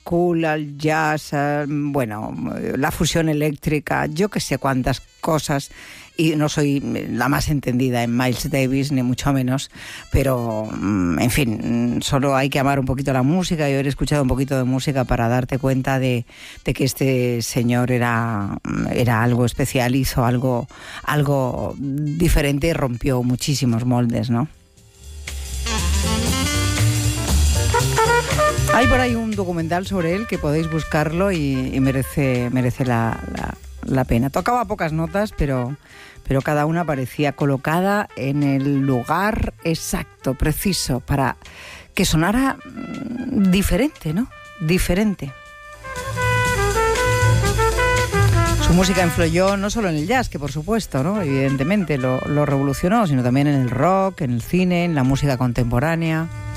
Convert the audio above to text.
school, al jazz, bueno, la fusión eléctrica, yo que sé cuántas cosas. Y no soy la más entendida en Miles Davis, ni mucho menos, pero, en fin, solo hay que amar un poquito la música y haber escuchado un poquito de música para darte cuenta de que este señor era algo especial, hizo algo diferente y rompió muchísimos moldes, ¿no? Hay por ahí un documental sobre él que podéis buscarlo y merece la pena. Tocaba pocas notas, pero cada una parecía colocada en el lugar exacto, preciso, para que sonara diferente, ¿no? Diferente. Su música influyó no solo en el jazz, que por supuesto, ¿no? Evidentemente lo revolucionó, sino también en el rock, en el cine, en la música contemporánea.